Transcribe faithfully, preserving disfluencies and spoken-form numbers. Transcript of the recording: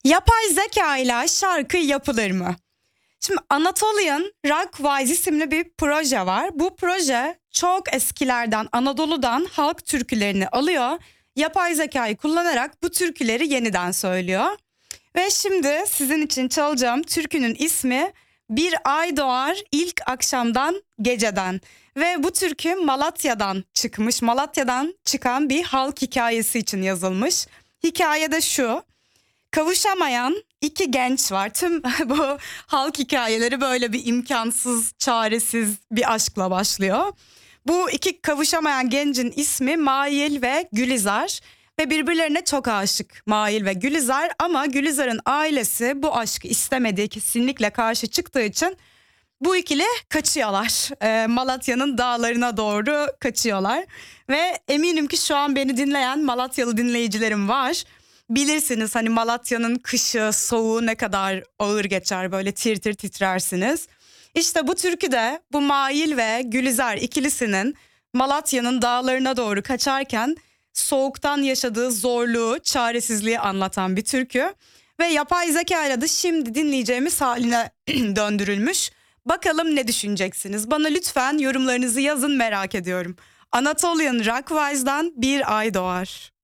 Yapay zeka ile şarkı yapılır mı? Şimdi Anatolian Rockwise isimli bir proje var. Bu proje çok eskilerden, Anadolu'dan halk türkülerini alıyor. Yapay zekayı kullanarak bu türküleri yeniden söylüyor. Ve şimdi sizin için çalacağım türkünün ismi Bir Ay Doğar İlk Akşamdan Geceden. Ve bu türkü Malatya'dan çıkmış, Malatya'dan çıkan bir halk hikayesi için yazılmış. Hikayede şu: kavuşamayan iki genç var. Tüm bu halk hikayeleri böyle bir imkansız, çaresiz bir aşkla başlıyor. Bu iki kavuşamayan gencin ismi Mail ve Gülizar ve birbirlerine çok aşık Mail ve Gülizar, ama Gülizar'ın ailesi bu aşkı istemediği, kesinlikle karşı çıktığı için bu ikili kaçıyorlar. Ee, Malatya'nın dağlarına doğru kaçıyorlar ve eminim ki şu an beni dinleyen Malatyalı dinleyicilerim var. Bilirsiniz hani Malatya'nın kışı, soğuğu ne kadar ağır geçer, böyle tir tir titrersiniz. İşte bu türküde bu Mail ve Gülizar ikilisinin Malatya'nın dağlarına doğru kaçarken soğuktan yaşadığı zorluğu, çaresizliği anlatan bir türkü. Ve yapay zeka ile de şimdi dinleyeceğimiz haline döndürülmüş. Bakalım ne düşüneceksiniz? Bana lütfen yorumlarınızı yazın, merak ediyorum. Anatolian Rockwise'dan Bir Ay Doğar.